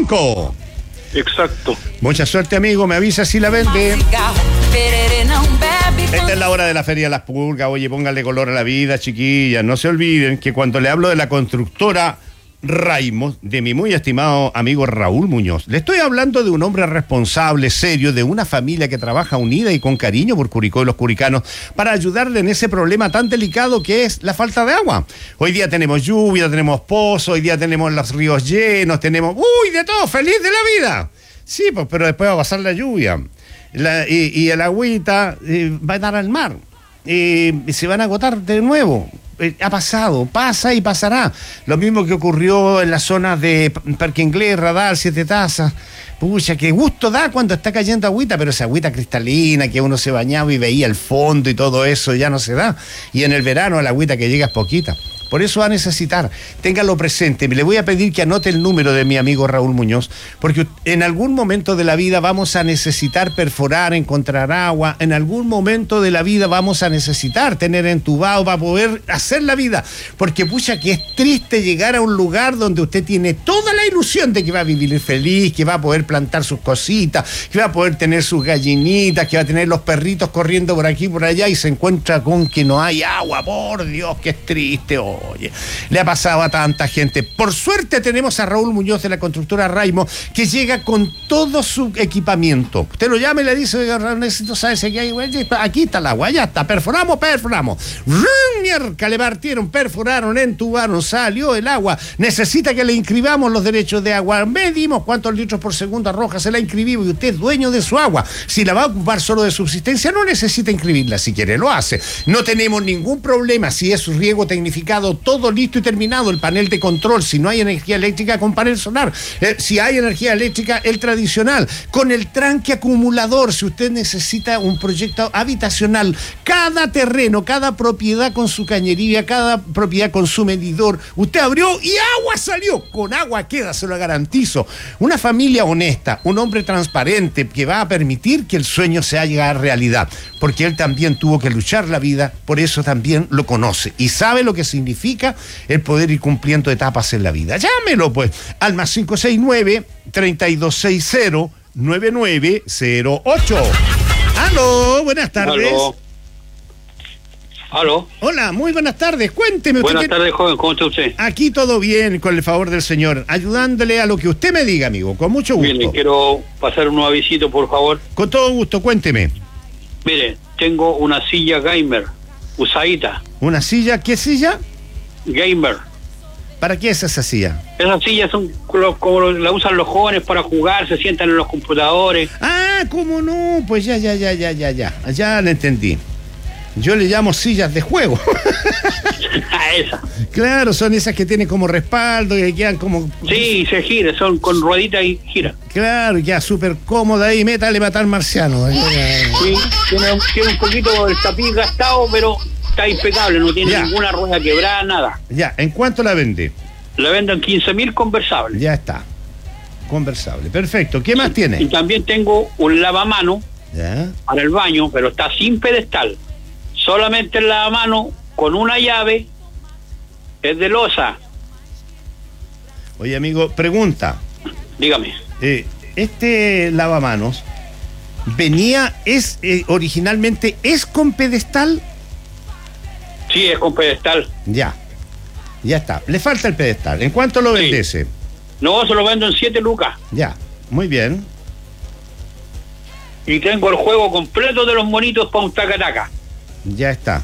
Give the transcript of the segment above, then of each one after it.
5. Exacto. Mucha suerte, amigo, me avisa si la vende. Esta es la hora de la Feria de las Pulgas. Oye, póngale color a la vida, chiquillas. No se olviden que cuando le hablo de la constructora Raimo, de mi muy estimado amigo Raúl Muñoz, le estoy hablando de un hombre responsable, serio, de una familia que trabaja unida y con cariño por Curicó y los curicanos para ayudarle en ese problema tan delicado que es la falta de agua. Hoy día tenemos lluvia, tenemos pozos, hoy día tenemos los ríos llenos, tenemos... ¡Uy, de todo! ¡Feliz de la vida! Sí, pues, pero después va a pasar la lluvia. Y el agüita va a dar al mar. Y se van a agotar de nuevo. Ha pasado, pasa y pasará. Lo mismo que ocurrió en la zona de Parque Inglés, Radar, Siete Tazas. Pucha, qué gusto da cuando está cayendo agüita, pero esa agüita cristalina que uno se bañaba y veía el fondo y todo eso ya no se da. Y en el verano la agüita que llega es poquita. Por eso va a necesitar, téngalo presente. Le voy a pedir que anote el número de mi amigo Raúl Muñoz, porque en algún momento de la vida vamos a necesitar perforar, encontrar agua. En algún momento de la vida vamos a necesitar tener entubado para poder hacer la vida. Porque pucha, que es triste llegar a un lugar donde usted tiene toda la ilusión de que va a vivir feliz, que va a poder plantar sus cositas, que va a poder tener sus gallinitas, que va a tener los perritos corriendo por aquí y por allá y se encuentra con que no hay agua. Por Dios, que es triste. Oye, le ha pasado a tanta gente. Por suerte tenemos a Raúl Muñoz de la constructora Raimo, que llega con todo su equipamiento. Usted lo llama y le dice, necesito saber si aquí está el agua, ya está, perforamos. Mierda, le partieron, perforaron, entubaron, salió el agua. Necesita que le inscribamos los derechos de agua. Medimos cuántos litros por segundo arroja, se la inscribimos y usted es dueño de su agua. Si la va a ocupar solo de subsistencia, no necesita inscribirla, si quiere lo hace. No tenemos ningún problema si es riego tecnificado, todo listo y terminado, el panel de control, si no hay energía eléctrica con panel solar, si hay energía eléctrica, el tradicional, con el tranque acumulador, si usted necesita un proyecto habitacional, cada terreno, cada propiedad con su cañería, cada propiedad con su medidor, usted abrió y agua salió, con agua queda, se lo garantizo. Una familia honesta, un hombre transparente que va a permitir que el sueño se haga realidad, porque él también tuvo que luchar la vida, por eso también lo conoce y sabe lo que significa el poder ir cumpliendo etapas en la vida. Llámelo pues al más 569-3260-9908. Aló, buenas tardes. Aló. Hola, muy buenas tardes. Cuénteme. Buenas tardes, joven, ¿cómo está usted? Aquí todo bien, con el favor del señor, ayudándole a lo que usted me diga, amigo, con mucho gusto. Bien, quiero pasar un avisito, por favor. Con todo gusto, cuénteme. Mire, tengo una silla gamer, usadita. ¿Una silla? ¿Qué silla? Gamer. ¿Para qué es esa silla? Esas sillas son como la usan los jóvenes para jugar, se sientan en los computadores. Ah, ¿cómo no? Pues ya le entendí. Yo le llamo sillas de juego. A esa. Claro, son esas que tienen como respaldo y que quedan como... Sí, se gira, son con ruedita y gira. Claro, ya súper cómoda ahí, métale matar marciano. Sí, tiene un poquito el tapiz gastado, pero está impecable, no tiene ninguna rueda quebrada, nada. Ya, ¿en cuánto la vende? La vendo en 15.000 conversables. Ya está, conversable, perfecto. ¿Qué más tiene? Y también tengo un lavamano para el baño, pero está sin pedestal. Solamente el lavamano con una llave, es de losa. Oye, amigo, pregunta. Dígame. Este lavamanos originalmente es con pedestal. Sí, es con pedestal. Ya está. Le falta el pedestal. ¿En cuánto lo vende ese? No, se lo vendo en 7 lucas. Ya, muy bien. Y tengo el juego completo de los monitos para un taca-taca. Ya está.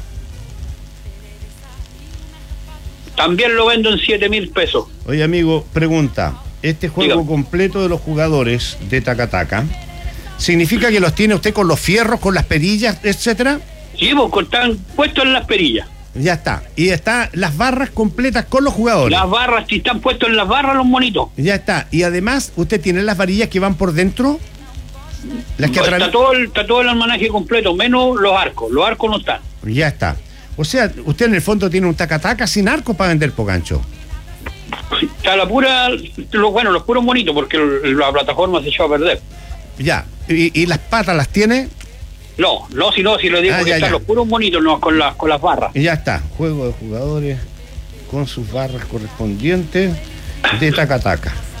También lo vendo en 7.000 pesos. Oye, amigo, pregunta. Este juego completo de los jugadores de taca-taca, ¿significa que los tiene usted con los fierros, con las perillas, etcétera? Sí, pues están puestos en las perillas. Ya está. Y están las barras completas con los jugadores. Las barras, si están puestos en las barras los monitos. Ya está. Y además, ¿usted tiene las varillas que van por dentro? Las que está todo el almanaque completo, menos los arcos. Los arcos no están. Ya está. O sea, usted en el fondo tiene un taca-taca sin arco para vender, Pogancho. Está los puros monitos, porque la plataforma se echó a perder. Ya. ¿Y las patas las tiene? No, si lo digo, que están los puros monitos, no, con las barras. Y ya está. Juego de jugadores con sus barras correspondientes de taca-taca.